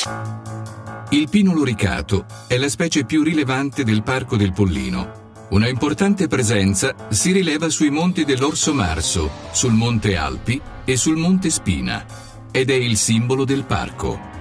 Il pino loricato è la specie più rilevante del Parco del Pollino. Una importante presenza si rileva sui monti dell'Orso Marso, sul Monte Alpi e sul Monte Spina, ed è il simbolo del parco.